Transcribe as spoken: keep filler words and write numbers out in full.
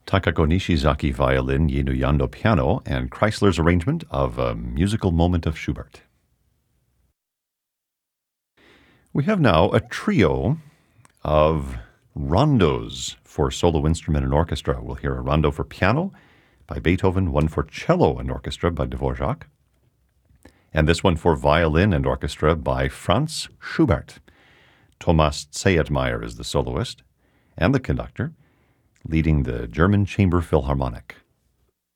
Takako Nishizaki violin, Yinu Yando piano, and Chrysler's arrangement of A Musical Moment of Schubert. We have now a trio of rondos for solo instrument and orchestra. We'll hear a rondo for piano by Beethoven, one for cello and orchestra by Dvorak, and this one for violin and orchestra by Franz Schubert. Thomas Zeyetmeyer is the soloist and the conductor, leading the German Chamber Philharmonic.